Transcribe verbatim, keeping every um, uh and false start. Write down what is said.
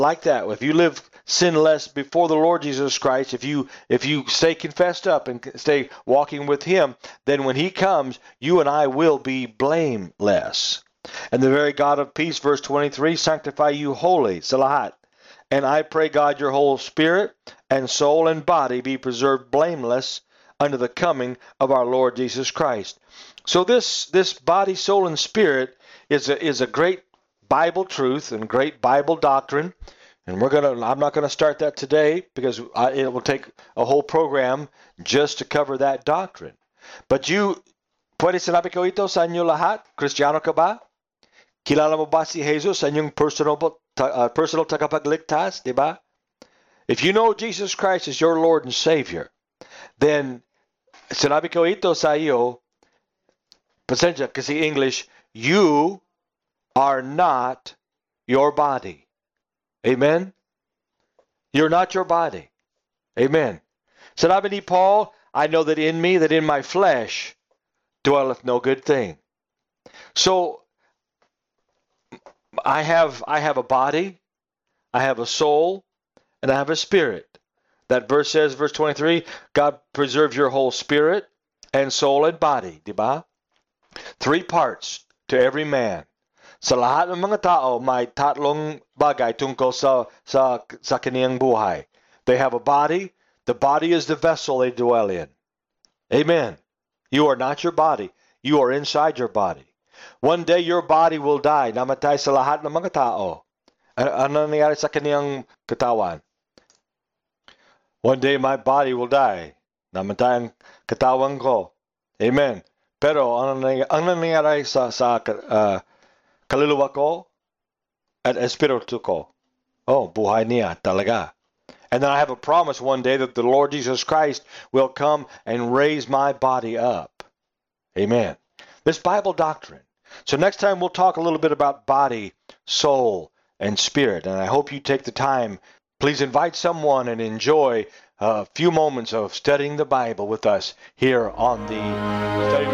like that. If you live sinless before the Lord Jesus Christ, if you if you stay confessed up and stay walking with him, then when he comes, you and I will be blameless. And the very God of peace, verse twenty-three, sanctify you wholly, salahat. And I pray, God, your whole spirit and soul and body be preserved blameless unto the coming of our Lord Jesus Christ. So this this body, soul, and spirit is a, is a great Bible truth and great Bible doctrine. And we're gonna I'm not gonna start that today because I, it will take a whole program just to cover that doctrine. But you, pwede sinabi ko ito sa inyo lahat? Kristiyano ka ba? Kilala mo ba si Jesus sa inyong personal, uh, personal tagapagligtas, di ba? If you know Jesus Christ as your Lord and Savior, then sinabi ko ito sa iyo, pasensya kasi English, you are not your body. Amen? You're not your body. Amen. Sinabi ni Paul, I know that in me, that in my flesh, dwelleth no good thing. So, I have I have a body, I have a soul, and I have a spirit. That verse says, verse twenty-three, God preserve your whole spirit and soul and body. Diba? Three parts to every man. Sa lahat ng mga tao, may tatlong bagay tungkol sa, sa, sa kaniyang buhay. They have a body. The body is the vessel they dwell in. Amen. You are not your body. You are inside your body. One day your body will die. Namatay sa lahat ng mga tao. Ano nangyari sa kaniyang katawan? One day my body will die. Namatay ang katawan ko. Amen. Pero ano nangyari sa, sa uh, kaluluwa ko at espiritu ko? Oh, buhay niya talaga. And then I have a promise one day that the Lord Jesus Christ will come and raise my body up. Amen. This Bible doctrine. So next time we'll talk a little bit about body, soul, and spirit. And I hope you take the time. Please invite someone and enjoy a few moments of studying the Bible with us here on the Study